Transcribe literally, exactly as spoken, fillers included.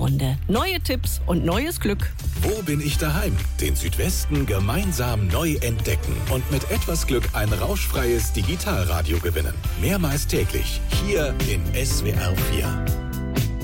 Sprechstunde. Neue Tipps und neues Glück. Wo bin ich daheim? Den Südwesten gemeinsam neu entdecken und mit etwas Glück ein rauschfreies Digitalradio gewinnen. Mehrmals täglich hier in S W R vier.